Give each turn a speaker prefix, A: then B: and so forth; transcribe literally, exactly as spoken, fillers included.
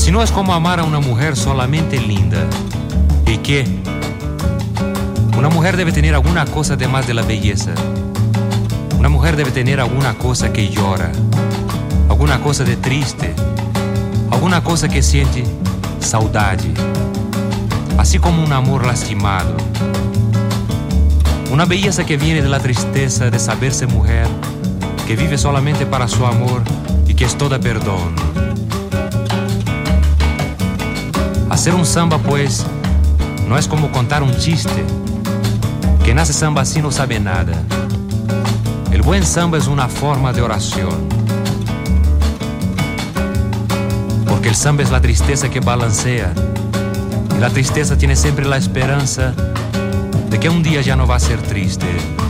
A: si no es como amar a una mujer solamente linda. ¿Y qué? Una mujer debe tener alguna cosa además de la belleza. Una mujer debe tener alguna cosa que llora, alguna cosa de triste, alguna cosa que siente saudade, así como un amor lastimado. Una belleza que viene de la tristeza de saberse mujer, que vive solamente para su amor y que es toda perdón. Hacer un samba, pues, no es como contar un chiste. Quien hace samba así no sabe nada. El buen samba es una forma de oración. Porque el samba es la tristeza que balancea. Y la tristeza tiene siempre la esperanza de que un día ya no va a ser triste.